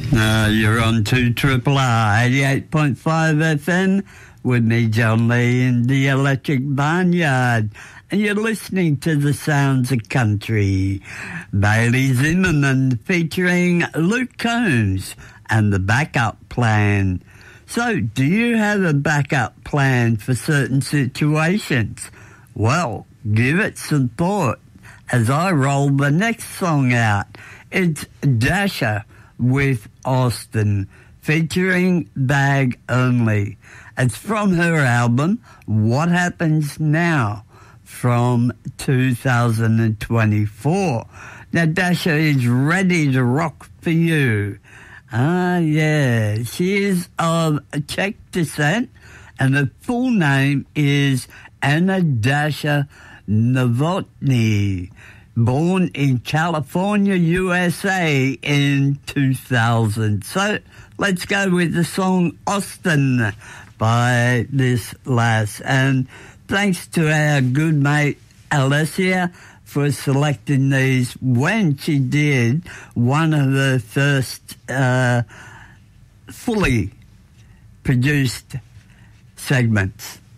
You're on 2RRR 88.5 FM with me, John Lee, in the Electric Barnyard. And you're listening to the sounds of country. Bailey Zimmerman featuring Luke Combs and the Backup Plan. So, do you have a backup plan for certain situations? Well, give it some thought as I roll the next song out. It's Dasher with Austin, featuring Bag Only. It's from her album, What Happens Now, from 2024. Now, Dasher is ready to rock for you. Yeah, she is of Czech descent, and her full name is Anna Dasher Novotny. Born in California, USA in 2000. So let's go with the song Austin by this lass. And thanks to our good mate Alessia for selecting these when she did one of her first fully produced segments.